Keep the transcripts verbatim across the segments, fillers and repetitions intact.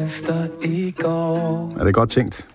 efter i går. Er det godt tænkt?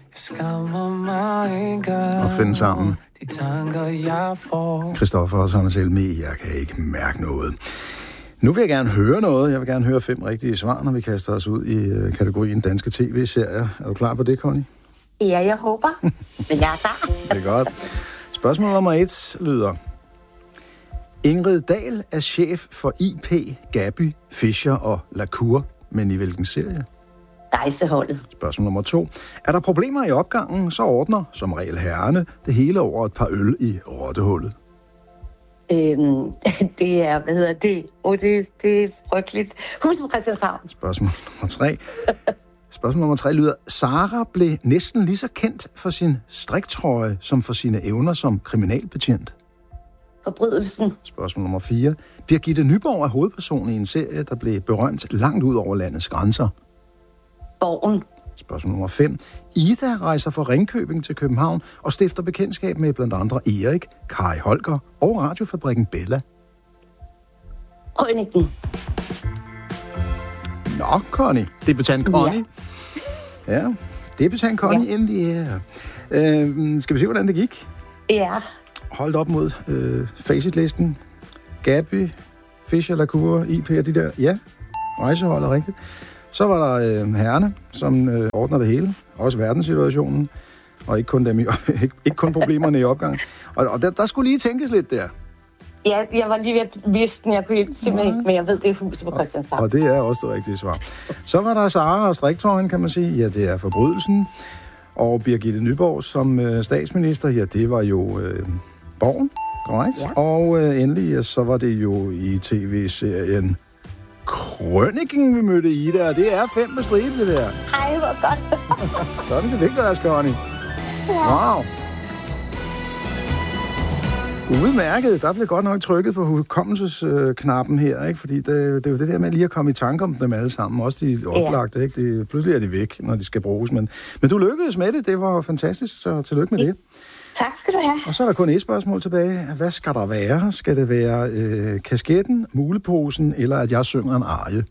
Og finde sammen. De tanker, jeg får. Christoffer og Anders Elme, jeg kan ikke mærke noget. Nu vil jeg gerne høre noget. Jeg vil gerne høre fem rigtige svar, når vi kaster os ud i uh, kategorien danske tv-serier. Er du klar på det, Connie? Ja, jeg håber. Men jeg er klar. Det er godt. Spørgsmål nummer et lyder: Ingrid Dahl er chef for I P, Gaby, Fischer og Lacour, men i hvilken serie? Rejseholdet. Spørgsmål nummer to: Er der problemer i opgangen, så ordner som regel herrerne det hele over et par øl i rottehullet. Øhm, det er, hvad hedder det? Oh, det, det er frygteligt. Huset på Christianshavn. Spørgsmål nummer tre. Spørgsmål nummer tre lyder: Sara blev næsten lige så kendt for sin striktrøje som for sine evner som kriminalbetjent. Forbrydelsen. Spørgsmål nummer fire. Birgitte Nyborg er hovedperson i en serie, der blev berømt langt ud over landets grænser. Borgen. Spørgsmål nummer fem. Ida rejser fra Ringkøbing til København og stifter bekendtskab med blandt andre Erik, Kai Holger og radiofabrikken Bella. Krøniken. Nå, Connie. Debutant Connie. Ja, ja debutant Connie ja. In the air. Øh, skal vi se, hvordan det gik? Ja. Holdt op mod øh, facitlisten. Gaby, Fischer, Lacour, I P og de der. Ja, rejsehold er rigtigt. Så var der øh, herrerne, som øh, ordner det hele. Også verdenssituationen. Og ikke kun, dem i, ikke, ikke kun problemerne i opgang. Og, og der, der skulle lige tænkes lidt der. Ja, jeg var lige ved at vidste den. Jeg kunne simpelthen ikke, men jeg ved, det er huset på Christianshavn. Og det er også det rigtige svar. Så var der Sara og striktøjen, kan man sige. Ja, det er forbrydelsen. Og Birgitte Nyborg som øh, statsminister, ja, det var jo øh, Borgen, korrekt? Ja. Og øh, endelig, ja, så var det jo i tv-serien Krøniken, vi mødte Ida, og det er fem på stribe, det der. Ej, hvor godt. Sådan kan det ikke gøres, Connie. Wow. Udmærket. Der blev godt nok trykket på hukommelsesknappen her, ikke? Fordi det, det er jo det der med lige at komme i tanke om dem alle sammen. Også de oplagte, ikke? Det, pludselig er de væk, når de skal bruges. Men, men du lykkedes med det. Det var fantastisk, så tillykke med det. Tak skal du have. Og så er der kun et spørgsmål tilbage. Hvad skal der være? Skal det være øh, kasketten, muleposen, eller at jeg synger en arie?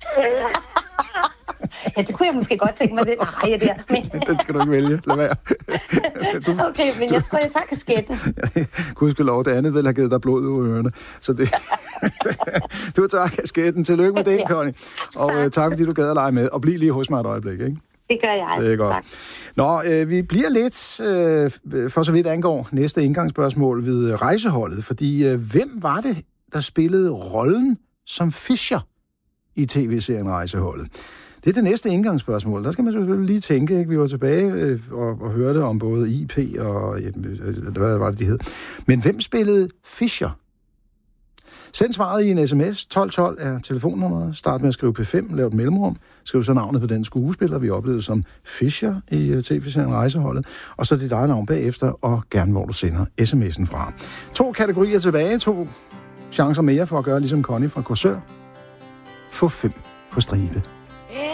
Ja, det kunne jeg måske godt tænke mig, det arie der. Men... Den skal du ikke vælge. Lad være. Du, okay, men jeg tror, jeg tager kasketten. Gudskelov, det andet vil have givet dig blod ud af ørerne. Så det... du tager kasketten. Tillykke med det, Connie. Og tak. Øh, tak, fordi du gad at lege med. Og bliv lige hos mig et øjeblik, ikke? Det gør jeg. Det er godt. Tak. Nå, øh, vi bliver lidt, øh, for så vidt angår næste indgangsspørgsmål ved rejseholdet, fordi øh, hvem var det, der spillede rollen som Fischer i tv-serien Rejseholdet? Det er det næste indgangsspørgsmål. Der skal man selvfølgelig lige tænke, ikke? Vi var tilbage øh, og, og hørte om både I P og, øh, hvad var det, de hed. Men hvem spillede Fischer? Send svaret i en sms. tolv tolv er telefonnummeret. Start med at skrive P fem, lav et mellemrum. Skriv så navnet på den skuespiller, vi oplevede som Fischer i tv-serien Rejseholdet. Og så dit eget navn bagefter, og gerne hvor du sender sms'en fra. To kategorier tilbage. To chancer mere for at gøre ligesom Connie fra Korsør. Få fem på stribe.